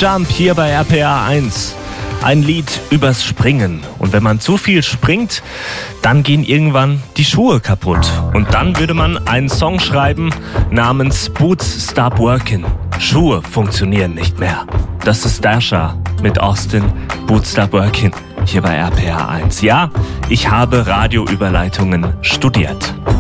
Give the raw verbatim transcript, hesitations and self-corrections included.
Jump hier bei R P R eins. Ein Lied übers Springen. Und wenn man zu viel springt, dann gehen irgendwann die Schuhe kaputt. Und dann würde man einen Song schreiben namens Boots Stop Working. Schuhe funktionieren nicht mehr. Das ist Dasha mit Austin, Boots Stop Working hier bei R P R eins. Ja, ich habe Radioüberleitungen studiert.